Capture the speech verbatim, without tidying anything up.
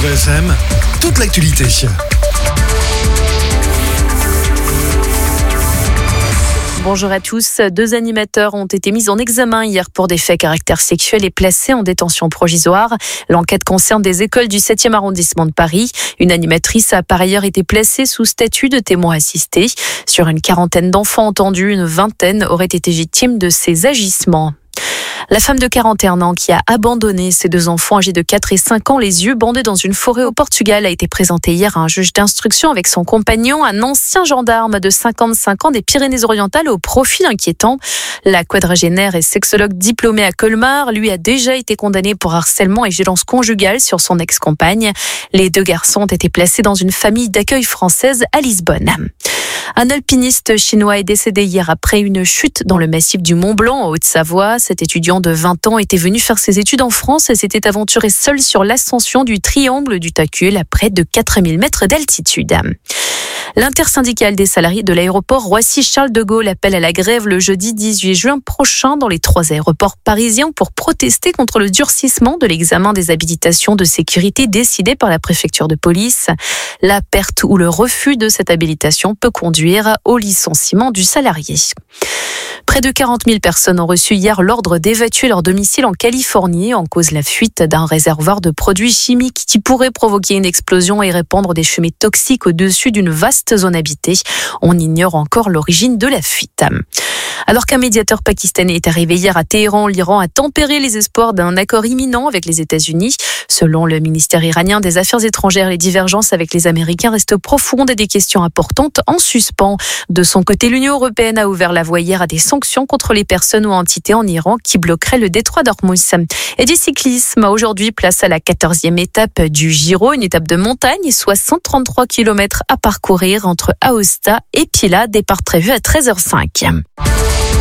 Amour F M, toute l'actualité. Bonjour à tous. Deux animateurs ont été mis en examen hier pour des faits à caractère sexuel et placés en détention provisoire. L'enquête concerne des écoles du septième arrondissement de Paris. Une animatrice a par ailleurs été placée sous statut de témoin assisté. Sur une quarantaine d'enfants entendus, une vingtaine auraient été victimes de ces agissements. La femme de quarante et un ans qui a abandonné ses deux enfants âgés de quatre et cinq ans les yeux bandés dans une forêt au Portugal a été présentée hier à un juge d'instruction avec son compagnon, un ancien gendarme de cinquante-cinq ans des Pyrénées-Orientales au profil inquiétant. La quadragénaire et sexologue diplômée à Colmar lui a déjà été condamné pour harcèlement et violence conjugale sur son ex-compagne. Les deux garçons ont été placés dans une famille d'accueil française à Lisbonne. Un alpiniste chinois est décédé hier après une chute dans le massif du Mont Blanc en Haute-Savoie. Cet étudiant de vingt ans était venu faire ses études en France et s'était aventuré seul sur l'ascension du triangle du Tacul à près de quatre mille mètres d'altitude. L'intersyndicale des salariés de l'aéroport Roissy-Charles de Gaulle appelle à la grève le jeudi dix-huit juin prochain dans les trois aéroports parisiens pour protester contre le durcissement de l'examen des habilitations de sécurité décidé par la préfecture de police. La perte ou le refus de cette habilitation peut conduire au licenciement du salarié. Près de quarante mille personnes ont reçu hier l'ordre d'évacuer leur domicile en Californie en cause de la fuite d'un réservoir de produits chimiques qui pourrait provoquer une explosion et répandre des fumées toxiques au-dessus d'une vaste zone habitée. On ignore encore l'origine de la fuite. Alors qu'un médiateur pakistanais est arrivé hier à Téhéran, l'Iran a tempéré les espoirs d'un accord imminent avec les États-Unis. Selon le ministère iranien des Affaires étrangères, les divergences avec les Américains restent profondes et des questions importantes en suspens. De son côté, l'Union européenne a ouvert la voie hier à des sanctions contre les personnes ou entités en Iran qui bloqueraient le détroit d'Ormuz. Et du cyclisme, aujourd'hui, place à la quatorzième étape du Giro, une étape de montagne, soit cent trente-trois kilomètres à parcourir entre Aosta et Pila, départ prévu à treize heures zéro cinq.